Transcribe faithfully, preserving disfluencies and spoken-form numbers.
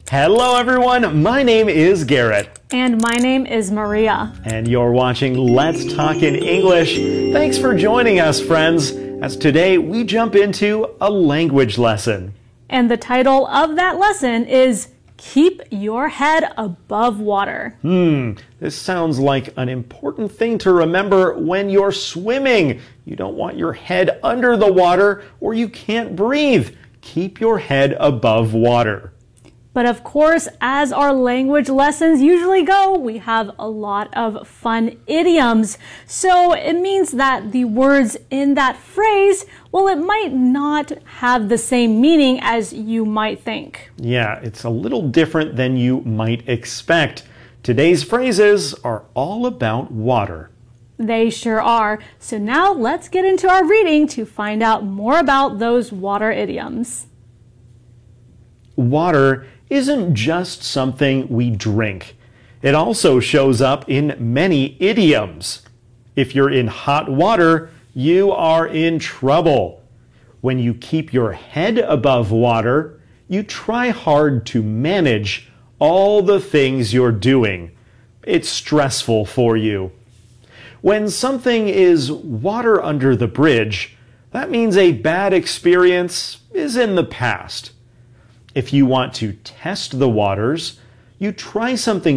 Hello everyone, my name is Garrett. And my name is Maria. And you're watching Let's Talk in English. Thanks for joining us, friends, as today we jump into a language lesson. And the title of that lesson is Keep Your Head Above Water. Hmm, this sounds like an important thing to remember when you're swimming. You don't want your head under the water or you can't breathe. Keep your head above water. But of course, as our language lessons usually go, we have a lot of fun idioms. So it means that the words in that phrase, well, it might not have the same meaning as you might think. Yeah, it's a little different than you might expect. Today's phrases are all about water. They sure are. So now let's get into our reading to find out more about those water idioms. Water isn't just something we drink. It also shows up in many idioms. If you're in hot water, you are in trouble. When you keep your head above water, you try hard to manage all the things you're doing. It's stressful for you. When something is water under the bridge, that means a bad experience is in the past. If you want to test the waters, you try something